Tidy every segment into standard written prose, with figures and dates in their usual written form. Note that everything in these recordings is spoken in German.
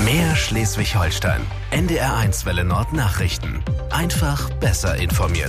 Mehr Schleswig-Holstein. NDR1 Welle Nord Nachrichten. Einfach besser informiert.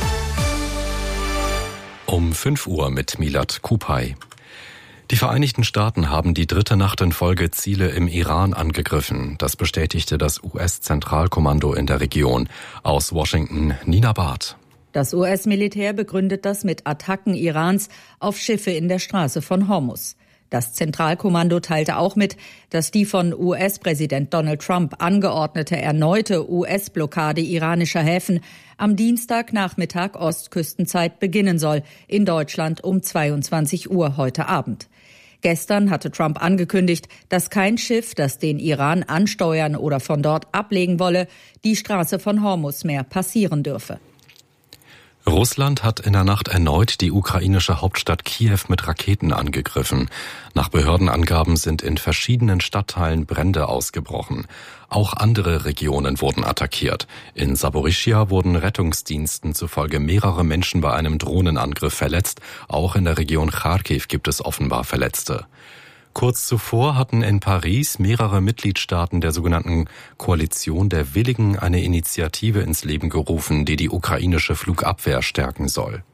Um 5 Uhr mit Milad Kupay. Die Vereinigten Staaten haben die 3. Nacht in Folge Ziele im Iran angegriffen. Das bestätigte das US-Zentralkommando in der Region. Aus Washington, Nina Barth. Das US-Militär begründet das mit Attacken Irans auf Schiffe in der Straße von Hormuz. Das Zentralkommando teilte auch mit, dass die von US-Präsident Donald Trump angeordnete erneute US-Blockade iranischer Häfen am Dienstagnachmittag Ostküstenzeit beginnen soll, in Deutschland um 22 Uhr heute Abend. Gestern hatte Trump angekündigt, dass kein Schiff, das den Iran ansteuern oder von dort ablegen wolle, die Straße von Hormuz mehr passieren dürfe. Russland hat in der Nacht erneut die ukrainische Hauptstadt Kiew mit Raketen angegriffen. Nach Behördenangaben sind in verschiedenen Stadtteilen Brände ausgebrochen. Auch andere Regionen wurden attackiert. In Saporischschja wurden Rettungsdiensten zufolge mehrere Menschen bei einem Drohnenangriff verletzt. Auch in der Region Charkiw gibt es offenbar Verletzte. Kurz zuvor hatten in Paris mehrere Mitgliedstaaten der sogenannten Koalition der Willigen eine Initiative ins Leben gerufen, die die ukrainische Flugabwehr stärken soll.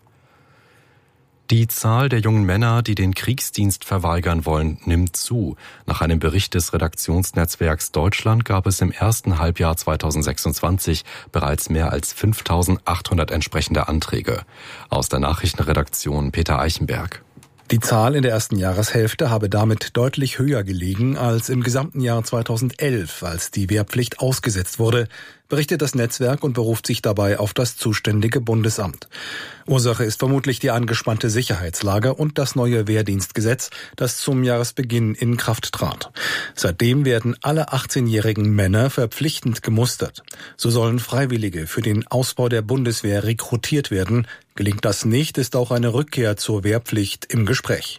Die Zahl der jungen Männer, die den Kriegsdienst verweigern wollen, nimmt zu. Nach einem Bericht des Redaktionsnetzwerks Deutschland gab es im ersten Halbjahr 2026 bereits mehr als 5.800 entsprechende Anträge. Aus der Nachrichtenredaktion Peter Eichenberg. Die Zahl in der ersten Jahreshälfte habe damit deutlich höher gelegen als im gesamten Jahr 2011, als die Wehrpflicht ausgesetzt wurde, berichtet das Netzwerk und beruft sich dabei auf das zuständige Bundesamt. Ursache ist vermutlich die angespannte Sicherheitslage und das neue Wehrdienstgesetz, das zum Jahresbeginn in Kraft trat. Seitdem werden alle 18-jährigen Männer verpflichtend gemustert. So sollen Freiwillige für den Ausbau der Bundeswehr rekrutiert werden. Gelingt das nicht, ist auch eine Rückkehr zur Wehrpflicht im Gespräch.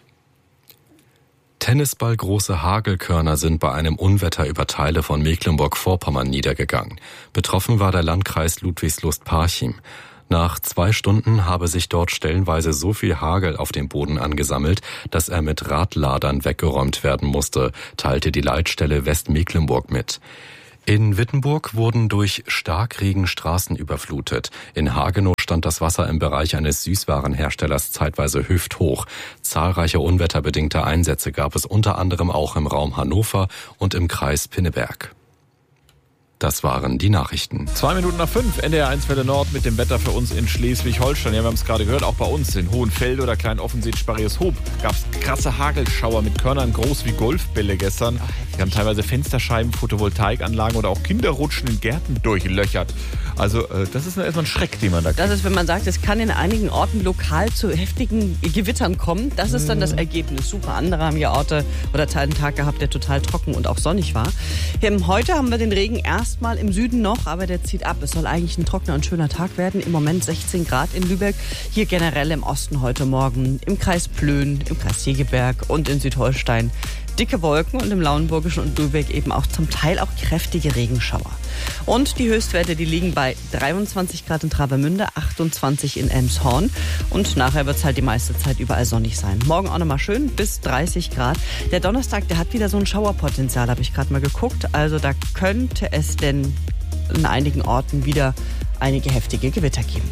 Tennisballgroße Hagelkörner sind bei einem Unwetter über Teile von Mecklenburg-Vorpommern niedergegangen. Betroffen war der Landkreis Ludwigslust-Parchim. Nach 2 Stunden habe sich dort stellenweise so viel Hagel auf dem Boden angesammelt, dass er mit Radladern weggeräumt werden musste, teilte die Leitstelle Westmecklenburg mit. In Wittenburg wurden durch Starkregen Straßen überflutet. In Hagenow stand das Wasser im Bereich eines Süßwarenherstellers zeitweise hüfthoch. Zahlreiche unwetterbedingte Einsätze gab es unter anderem auch im Raum Hannover und im Kreis Pinneberg. Das waren die Nachrichten. 5:02, NDR1 Welle Nord mit dem Wetter für uns in Schleswig-Holstein. Ja, wir haben es gerade gehört, auch bei uns in Hohenfelde oder Klein-Offenstedt, Sparrieshoop gab es krasse Hagelschauer mit Körnern groß wie Golfbälle gestern. Wir haben teilweise Fensterscheiben, Photovoltaikanlagen oder auch Kinderrutschen in Gärten durchlöchert. Also das ist erstmal ein Schreck, den man da kriegt. Das ist, wenn man sagt, es kann in einigen Orten lokal zu heftigen Gewittern kommen. Das ist dann das Ergebnis. Super. Andere haben ja Orte oder einen Tag gehabt, der total trocken und auch sonnig war. Heute haben wir den Regen erstmal im Süden noch, aber der zieht ab. Es soll eigentlich ein trockener und schöner Tag werden. Im Moment 16 Grad in Lübeck. Hier generell im Osten heute Morgen, im Kreis Plön, im Kreis Segeberg und in Südholstein dicke Wolken und im Lauenburgischen und Lübeck eben auch zum Teil auch kräftige Regenschauer. Und die Höchstwerte, die liegen bei 23 Grad in Travemünde, 28 in Elmshorn. Und nachher wird es halt die meiste Zeit überall sonnig sein. Morgen auch nochmal schön, bis 30 Grad. Der Donnerstag, der hat wieder so ein Schauerpotenzial, habe ich gerade mal geguckt. Also da könnte es denn in einigen Orten wieder einige heftige Gewitter geben.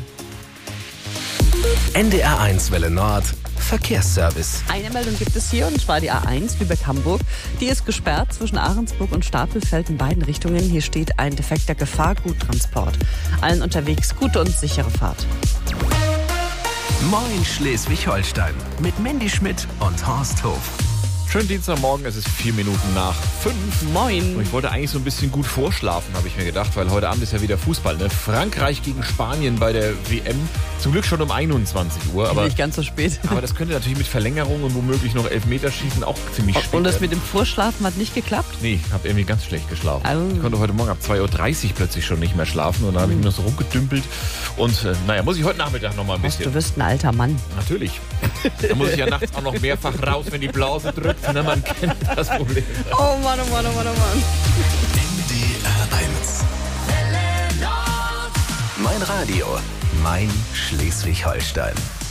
NDR1 Welle Nord Verkehrsservice. Eine Meldung gibt es hier, und zwar die A1 Lübeck-Hamburg. Die ist gesperrt zwischen Ahrensburg und Stapelfeld in beiden Richtungen. Hier steht ein defekter Gefahrguttransport. Allen unterwegs gute und sichere Fahrt. Moin Schleswig-Holstein mit Mandy Schmidt und Horst Hof. Schönen Dienstagmorgen, es ist 4 Minuten nach 5. Moin. Und ich wollte eigentlich so ein bisschen gut vorschlafen, habe ich mir gedacht, weil heute Abend ist ja wieder Fußball. Ne? Frankreich gegen Spanien bei der WM. Zum Glück schon um 21 Uhr. Aber nicht ganz so spät. Aber das könnte natürlich mit Verlängerung und womöglich noch Elfmeterschießen auch ziemlich spät Und das werden. mit dem Vorschlafen hat nicht geklappt? Nee, ich habe irgendwie ganz schlecht geschlafen. Also. Ich konnte heute Morgen ab 2:30 Uhr plötzlich schon nicht mehr schlafen. Und dann habe ich mir noch so rumgedümpelt. Und muss ich heute Nachmittag noch mal ein bisschen. Du wirst ein alter Mann. Natürlich. Da muss ich ja nachts auch noch mehrfach raus, wenn die Blase drückt. Ne? Man kennt das Problem. Oh Mann, oh Mann, oh Mann, oh Mann. NDR1. Mein Radio, mein Schleswig-Holstein.